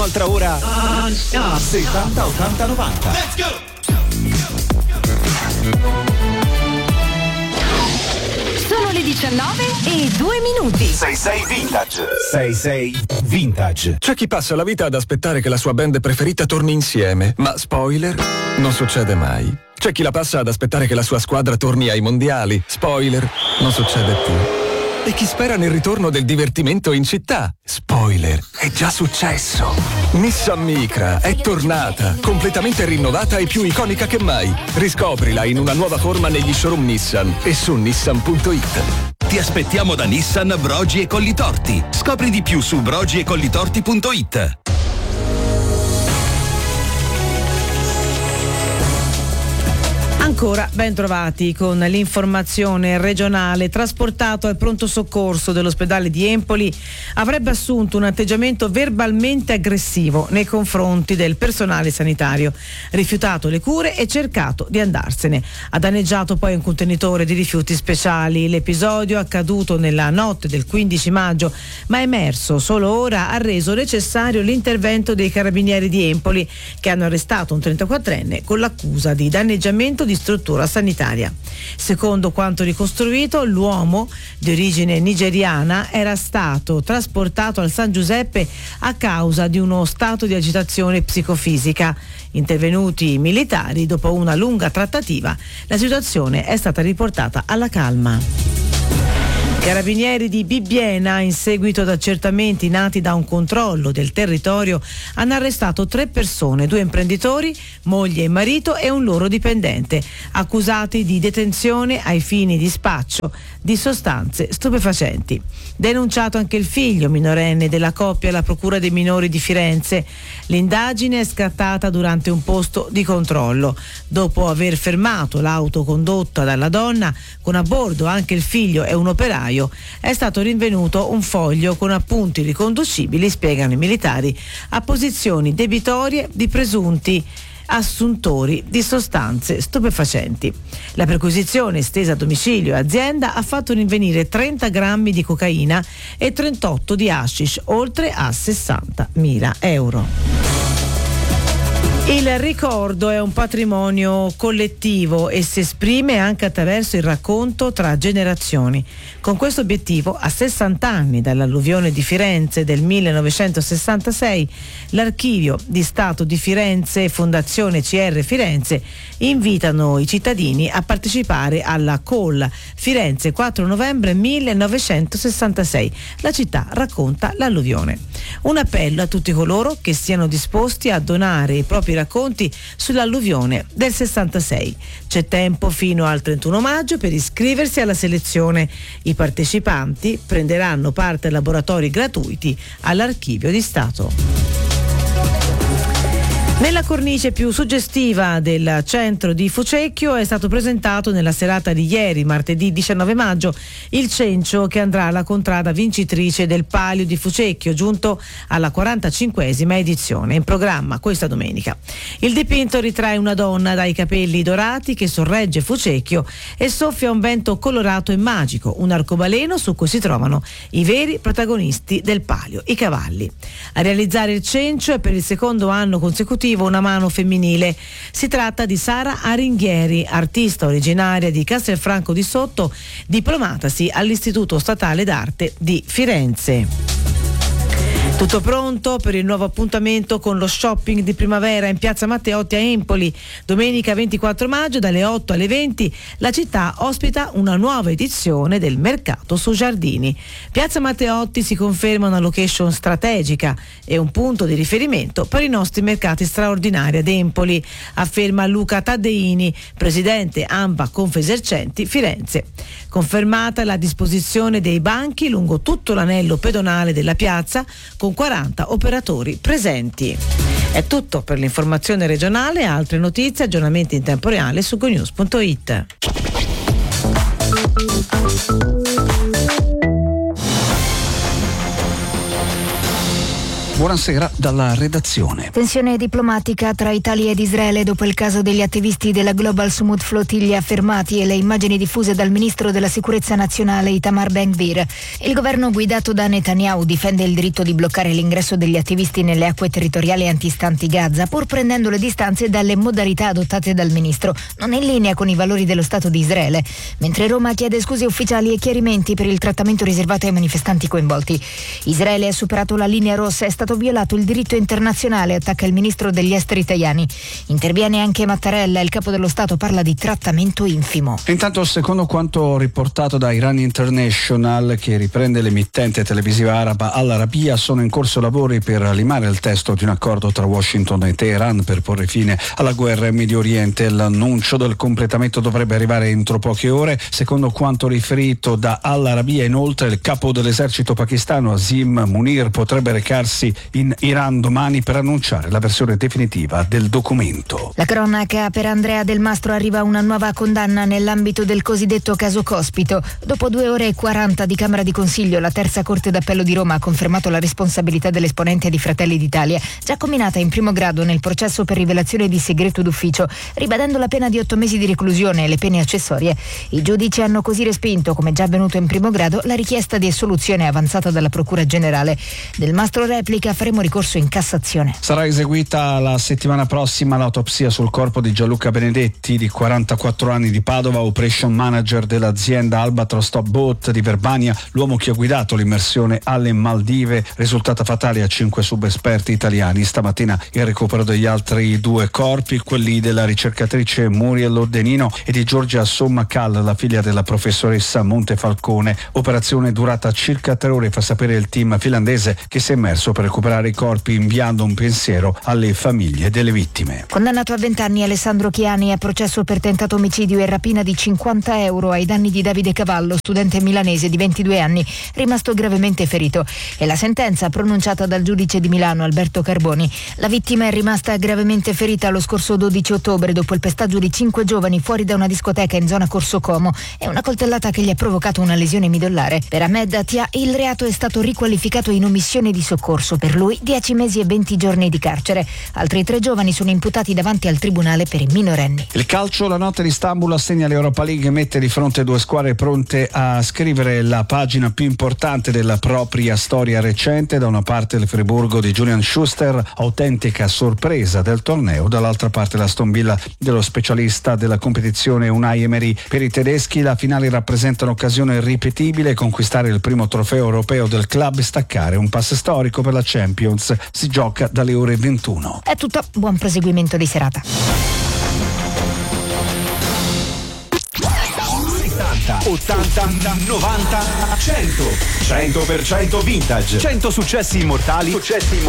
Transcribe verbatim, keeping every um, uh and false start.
un'altra ora settanta ottanta novanta. Let's go! Sono le diciannove e due minuti. sei sei Vintage. sei sei Vintage. C'è chi passa la vita ad aspettare che la sua band preferita torni insieme, ma spoiler, non succede mai. C'è chi la passa ad aspettare che la sua squadra torni ai mondiali, spoiler, non succede più. E chi spera nel ritorno del divertimento in città, spoiler, è già successo. Nissan Micra è tornata, completamente rinnovata e più iconica che mai. Riscoprila in una nuova forma negli showroom Nissan e su nissan punto it. Ti aspettiamo da Nissan Brogi e Collitorti. Scopri di più su brogi e collitorti punto it. Ancora ben trovati con l'informazione regionale. Trasportato al pronto soccorso dell'ospedale di Empoli, avrebbe assunto un atteggiamento verbalmente aggressivo nei confronti del personale sanitario, rifiutato le cure e cercato di andarsene. Ha danneggiato poi un contenitore di rifiuti speciali. L'episodio, accaduto nella notte del quindici maggio, ma emerso solo ora, ha reso necessario l'intervento dei carabinieri di Empoli, che hanno arrestato un trentaquattrenne con l'accusa di danneggiamento di struttura sanitaria. Secondo quanto ricostruito, l'uomo di origine nigeriana era stato trasportato al San Giuseppe a causa di uno stato di agitazione psicofisica. Intervenuti i militari, dopo una lunga trattativa, la situazione è stata riportata alla calma. Carabinieri di Bibbiena, in seguito ad accertamenti nati da un controllo del territorio, hanno arrestato tre persone, due imprenditori, moglie e marito e un loro dipendente, accusati di detenzione ai fini di spaccio di sostanze stupefacenti. Denunciato anche il figlio minorenne della coppia alla Procura dei minori di Firenze. L'indagine è scattata durante un posto di controllo. Dopo aver fermato l'auto condotta dalla donna, con a bordo anche il figlio e un operaio, è stato rinvenuto un foglio con appunti riconducibili, spiegano i militari, a posizioni debitorie di presunti assuntori di sostanze stupefacenti. La perquisizione, estesa a domicilio e azienda, ha fatto rinvenire trenta grammi di cocaina e trentotto di hashish, oltre a sessantamila euro. Il ricordo è un patrimonio collettivo e si esprime anche attraverso il racconto tra generazioni. Con questo obiettivo, a sessanta anni dall'alluvione di Firenze del millenovecentosessantasei, l'Archivio di Stato di Firenze e Fondazione C R Firenze invitano i cittadini a partecipare alla Call Firenze quattro novembre millenovecentosessantasei. La città racconta l'alluvione. Un appello a tutti coloro che siano disposti a donare i propri racconti sull'alluvione del sessantasei. C'è tempo fino al trentuno maggio per iscriversi alla selezione. I partecipanti prenderanno parte a laboratori gratuiti all'Archivio di Stato. Nella cornice più suggestiva del centro di Fucecchio è stato presentato nella serata di ieri, martedì diciannove maggio, il cencio che andrà alla contrada vincitrice del Palio di Fucecchio, giunto alla quarantacinquesima edizione, in programma questa domenica. Il dipinto ritrae una donna dai capelli dorati che sorregge Fucecchio e soffia un vento colorato e magico, un arcobaleno su cui si trovano i veri protagonisti del Palio, i cavalli. A realizzare il cencio è per il secondo anno consecutivo una mano femminile. Si tratta di Sara Aringhieri, artista originaria di Castelfranco di Sotto, diplomatasi all'Istituto Statale d'Arte di Firenze. Tutto pronto per il nuovo appuntamento con lo shopping di primavera in Piazza Matteotti a Empoli. Domenica ventiquattro maggio dalle otto alle venti la città ospita una nuova edizione del Mercato su Giardini. Piazza Matteotti si conferma una location strategica e un punto di riferimento per i nostri mercati straordinari ad Empoli, afferma Luca Taddeini, presidente ANVA Confesercenti Firenze. Confermata la disposizione dei banchi lungo tutto l'anello pedonale della piazza, con quaranta operatori presenti. È tutto per l'informazione regionale. Altre notizie, aggiornamenti in tempo reale su gonews punto it. Buonasera dalla redazione. Tensione diplomatica tra Italia ed Israele dopo il caso degli attivisti della Global Smooth Flotilla fermati e le immagini diffuse dal ministro della sicurezza nazionale Itamar Ben-Gvir. Il governo guidato da Netanyahu difende il diritto di bloccare l'ingresso degli attivisti nelle acque territoriali antistanti Gaza, pur prendendo le distanze dalle modalità adottate dal ministro, non in linea con i valori dello Stato di Israele, mentre Roma chiede scuse ufficiali e chiarimenti per il trattamento riservato ai manifestanti coinvolti. Israele ha superato la linea rossa, è stato violato il diritto internazionale, attacca il ministro degli esteri Tajani. Interviene anche Mattarella, il capo dello Stato parla di trattamento infimo. Intanto, secondo quanto riportato da Iran International, che riprende l'emittente televisiva araba Al Arabiya, sono in corso lavori per limare il testo di un accordo tra Washington e Teheran per porre fine alla guerra in Medio Oriente. L'annuncio del completamento dovrebbe arrivare entro poche ore. Secondo quanto riferito da Al Arabiya, inoltre, il capo dell'esercito pakistano Azim Munir potrebbe recarsi in Iran domani per annunciare la versione definitiva del documento. La cronaca per Andrea Del Mastro: arriva una nuova condanna nell'ambito del cosiddetto caso Cospito. Dopo due ore e quaranta di Camera di Consiglio, la terza Corte d'Appello di Roma ha confermato la responsabilità dell'esponente di Fratelli d'Italia, già comminata in primo grado nel processo per rivelazione di segreto d'ufficio, ribadendo la pena di otto mesi di reclusione e le pene accessorie. I giudici hanno così respinto, come già avvenuto in primo grado, la richiesta di assoluzione avanzata dalla Procura Generale. Del Mastro replica: faremo ricorso in Cassazione. Sarà eseguita la settimana prossima l'autopsia sul corpo di Gianluca Benedetti, di quarantaquattro anni, di Padova, operation manager dell'azienda Albatros Top Boat di Verbania, l'uomo che ha guidato l'immersione alle Maldive, risultata fatale a cinque subesperti italiani. Stamattina il recupero degli altri due corpi, quelli della ricercatrice Muriel Ordenino e di Giorgia Sommacal, la figlia della professoressa Montefalcone. Operazione durata circa tre ore, fa sapere il team finlandese, che si è immerso per recuperare i corpi, inviando un pensiero alle famiglie delle vittime. Condannato a venti anni Alessandro Chiani a processo per tentato omicidio e rapina di cinquanta euro ai danni di Davide Cavallo, studente milanese di ventidue anni, rimasto gravemente ferito. È la sentenza pronunciata dal giudice di Milano Alberto Carboni. La vittima è rimasta gravemente ferita lo scorso dodici ottobre dopo il pestaggio di cinque giovani fuori da una discoteca in zona Corso Como e una coltellata che gli ha provocato una lesione midollare. Per Ahmed Atia il reato è stato riqualificato in omissione di soccorso. Per lui dieci mesi e venti giorni di carcere. Altri tre giovani sono imputati davanti al tribunale per i minorenni. Il calcio, la notte di Istanbul assegna l'Europa League e mette di fronte due squadre pronte a scrivere la pagina più importante della propria storia recente. Da una parte il Friburgo di Julian Schuster, autentica sorpresa del torneo, dall'altra parte l'Aston Villa dello specialista della competizione Unai Emery. Per i tedeschi la finale rappresenta un'occasione irripetibile: conquistare il primo trofeo europeo del club e staccare un passo storico per la Champions. Si gioca dalle ore ventuno. È tutto, buon proseguimento di serata. settanta, ottanta, novanta, cento. cento per cento vintage. cento successi immortali. Successi immortali.